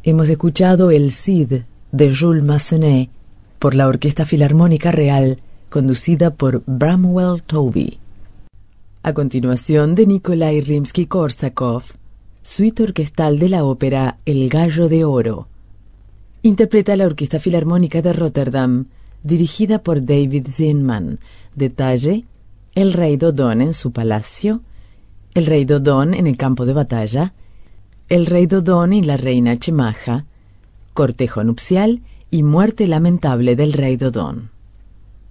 Hemos escuchado el Cid de Jules Massenet por la Orquesta Filarmónica Real, conducida por Bramwell Tovey. A continuación, de Nikolai Rimsky-Korsakov, suite orquestal de la ópera El Gallo de Oro. Interpreta la Orquesta Filarmónica de Rotterdam, dirigida por David Zinman. Detalle: el rey Dodon en su palacio, el rey Dodon en el campo de batalla, el rey Dodon y la reina Chemaja, cortejo nupcial y muerte lamentable del rey Dodon.